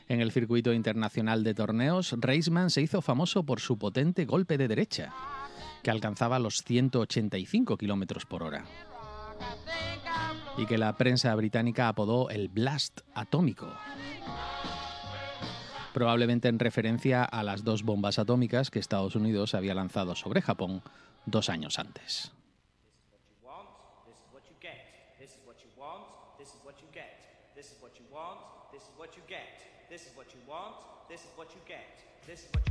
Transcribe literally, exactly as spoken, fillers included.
En el circuito internacional de torneos, Raceman se hizo famoso por su potente golpe de derecha, que alcanzaba los ciento ochenta y cinco kilómetros por hora, y que la prensa británica apodó el Blast atómico, probablemente en referencia a las dos bombas atómicas que Estados Unidos había lanzado sobre Japón dos años antes. This is what you get. This is what you want. This is what you get. This is what you